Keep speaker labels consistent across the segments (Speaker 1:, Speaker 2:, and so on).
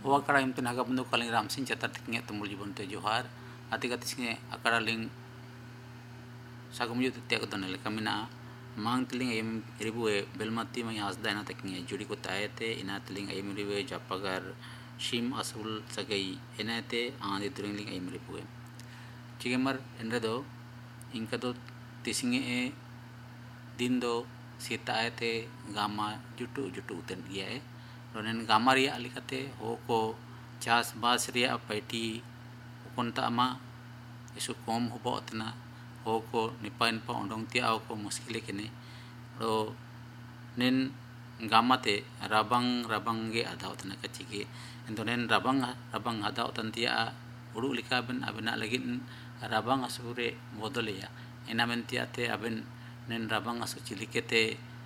Speaker 1: Hoa kara imte naga bundu kaling ramsin catat tiknya tumul jibun te johar ati katisnya akara ling sagum ju tiak donel kamina mang tiling ayam ribu belmati mai hasda ina tiknya juri ko taete ina tiling ayam ribu japagar shim asul sagai ina te andi turing ling ayam ribu cigemar enredo inka do tisinge dindo sita ayate gama jutu jutu uten dia ronen gama ria alikate hoko chas bas ria paiti konta ama isu kom hobo otna hoko nipain pa ondong tia ko muskile kene ro nen gamate rabang ge ada otna kachige endonen rabang ada otan tia uru lika ben abena lagin rabang asure bodolea enamen tia te aben nen rabang asu cilikete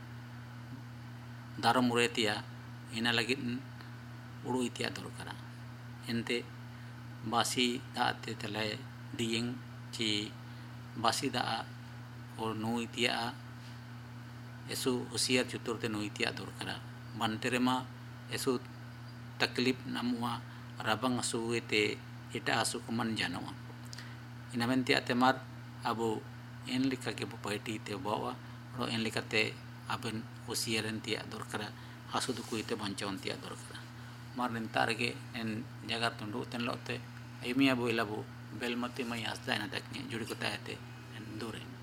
Speaker 1: daro muretia ina lagit uru itia dorkara ente basi da te telai dieng ci basi da o no itia esu usia cutur te no itia dorkara manterema esu taklif namua rabang asu ete ita asu kuman janoa ina mentia temar abu en lika ke paiti te bawa ro en lika te aben usiaren tia dorkara hasu du kuite bancaun tia dorkara mar nentar ge en jaga tundu ten lote aymi abu ilabu belmati mai hasda ina taknya juri ko taate en dure